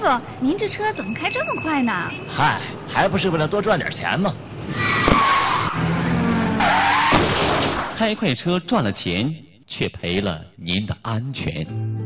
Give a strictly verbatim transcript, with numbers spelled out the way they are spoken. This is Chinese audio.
傅，您这车怎么开这么快呢？ 嗨，还不是为了多赚点钱吗？ 开快车赚了钱，却赔了您的安全。